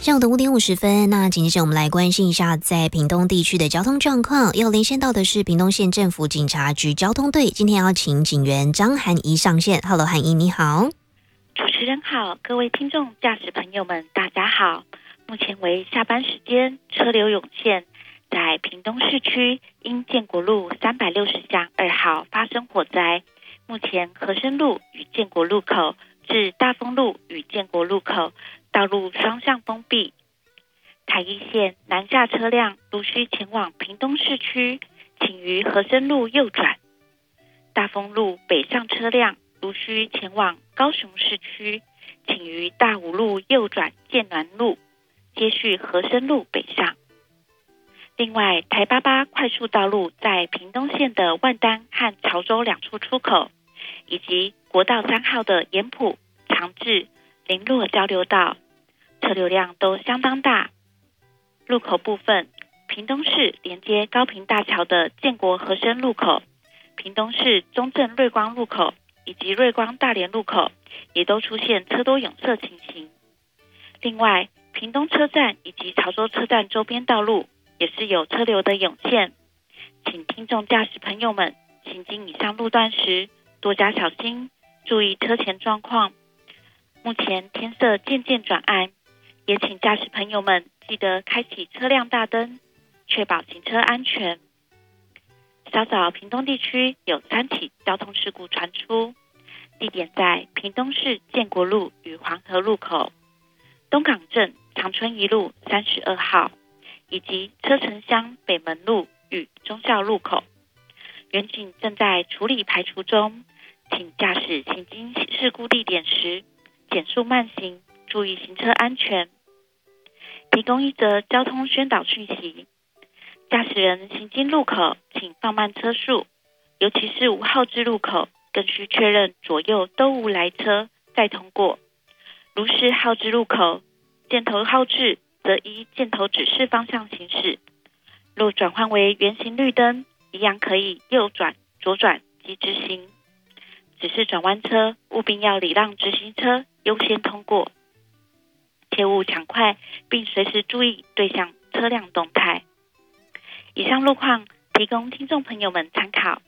下午的5点50分，那紧接着我们来关心一下在屏东地区的交通状况。要连线到的是屏东县政府警察局交通队，今天要请警员张涵怡上线。Hello， 涵怡你好。 主持人好，各位听众驾驶朋友们大家好。目前为下班时间，车流涌现，在屏东市区因建国路360巷2号发生火灾，目前和生路与建国路口至大丰路与建国路口道路双向封闭。台一线南下车辆如需前往屏东市区，请于和生路右转。大丰路北上车辆如需前往高雄市区，请于大武路右转建南路，接续和生路北上。另外，台88快速道路在屏东县的万丹和潮州2处出口，以及国道3号的盐埔、长治、林落交流道，车流量都相当大。路口部分，屏东市连接高屏大桥的建国和生路口、屏东市中正瑞光路口以及瑞光大连路口也都出现车多拥塞情形。另外，屏东车站以及潮州车站周边道路也是有车流的涌现，请听众驾驶朋友们行经以上路段时多加小心，注意车前状况。目前天色渐渐转暗，也请驾驶朋友们记得开启车辆大灯，确保行车安全。稍早屏东地区有3起交通事故传出，地点在屏东市建国路与黄河路口、东港镇长春一路32号，以及车城乡北门路与忠孝路口。员警正在处理排除中，请驾驶行经事故地点时减速慢行，注意行车安全。提供一则交通宣导讯息：驾驶人行经路口请放慢车速，尤其是无号志路口，更需确认左右都无来车再通过。如是号志路口，箭头号志则依箭头指示方向行驶。若转换为圆形绿灯，一样可以右转、左转及直行。只是转弯车务必要礼让直行车优先通过，切勿抢快，并随时注意对向车辆动态。以上路况提供听众朋友们参考。